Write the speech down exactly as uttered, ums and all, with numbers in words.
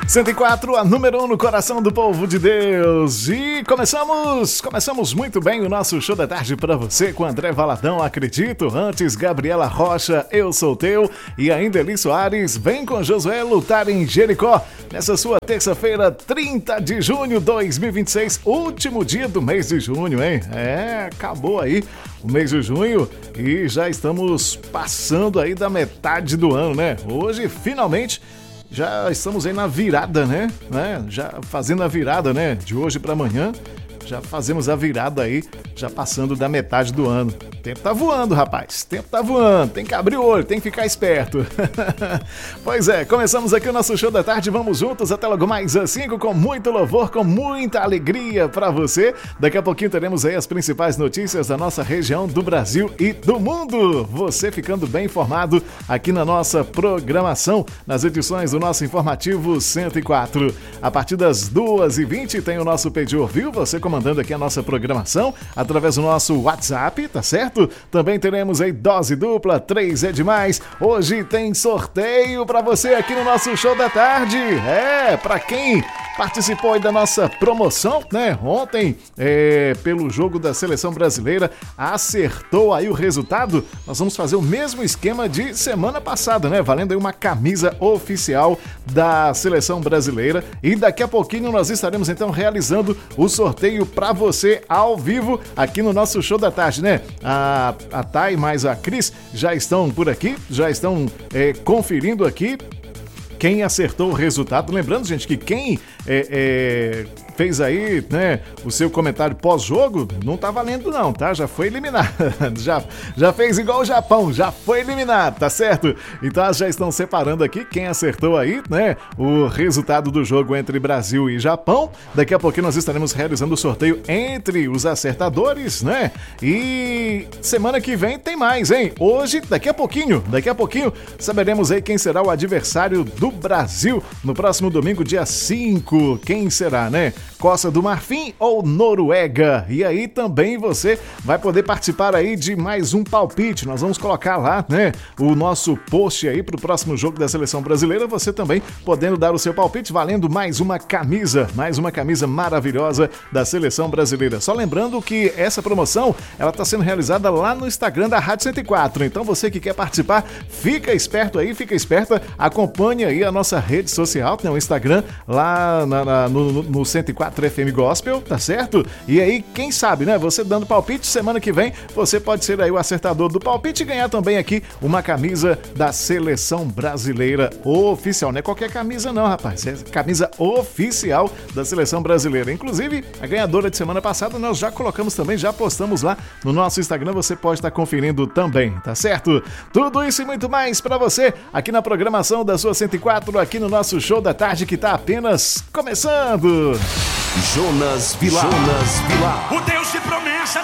cento e quatro, a número um no coração do povo de Deus. E começamos, começamos muito bem o nosso show da tarde para você com André Valadão, acredito. Antes, Gabriela Rocha, Eu Sou Teu. E ainda Eli Soares, Vem com Josué lutar em Jericó. Nessa sua terça-feira, trinta de junho de dois mil e vinte e seis, último dia do mês de junho, hein? É, acabou aí o mês de junho e já estamos passando aí da metade do ano, né? Hoje, finalmente, já estamos aí na virada, né? né? Já fazendo a virada, né? De hoje para amanhã, já fazemos a virada aí, já passando da metade do ano. O tempo tá voando, rapaz. O tempo tá voando. Tem que abrir o olho, tem que ficar esperto. Pois é, começamos aqui o nosso show da tarde. Vamos juntos até logo mais às cinco com muito louvor, com muita alegria pra você. Daqui a pouquinho teremos aí as principais notícias da nossa região, do Brasil e do mundo. Você ficando bem informado aqui na nossa programação, nas edições do nosso Informativo cento e quatro. A partir das duas e vinte tem o nosso Pediu Ouviu, você comandando aqui a nossa programação através do nosso WhatsApp, tá certo? Também teremos aí dose dupla, três é demais. Hoje tem sorteio pra você aqui no nosso show da tarde. É, pra quem participou aí da nossa promoção, né? Ontem, é, pelo jogo da Seleção Brasileira, acertou aí o resultado. Nós vamos fazer o mesmo esquema de semana passada, né? Valendo aí uma camisa oficial da Seleção Brasileira. E daqui a pouquinho nós estaremos então realizando o sorteio pra você ao vivo aqui no nosso show da tarde, né? A, a Thay mais a Cris já estão por aqui, já estão é, conferindo aqui quem acertou o resultado. Lembrando, gente, que quem é, é, fez aí, né, o seu comentário pós-jogo, não tá valendo não, tá? Já foi eliminado. Já, já fez igual o Japão, já foi eliminado, tá certo? Então elas já estão separando aqui quem acertou aí, né, o resultado do jogo entre Brasil e Japão. Daqui a pouquinho nós estaremos realizando o sorteio entre os acertadores, né? E semana que vem tem mais, hein? Hoje, daqui a pouquinho, daqui a pouquinho, saberemos aí quem será o adversário do Brasil no próximo domingo, dia cinco. Quem será, né? Costa do Marfim ou Noruega? E aí também você vai poder participar aí de mais um palpite. Nós vamos colocar lá, né, o nosso post aí pro próximo jogo da Seleção Brasileira. Você também podendo dar o seu palpite, valendo mais uma camisa, mais uma camisa maravilhosa da Seleção Brasileira. Só lembrando que essa promoção, ela tá sendo realizada lá no Instagram da Rádio cento e quatro. Então você que quer participar, fica esperto aí, fica esperta, acompanhe aí a nossa rede social, tem o Instagram lá na, na, no, no cento e quatro F M Gospel, tá certo? E aí, quem sabe, né? Você dando palpite, semana que vem, você pode ser aí o acertador do palpite e ganhar também aqui uma camisa da Seleção Brasileira oficial. Não é qualquer camisa não, rapaz. É camisa oficial da Seleção Brasileira. Inclusive, a ganhadora de semana passada nós já colocamos também, já postamos lá no nosso Instagram. Você pode estar conferindo também, tá certo? Tudo isso e muito mais pra você aqui na programação da sua cento e quatro, aqui no nosso show da tarde que tá apenas começando. Jonas Vilar. Jonas Vilar. O Deus de promessa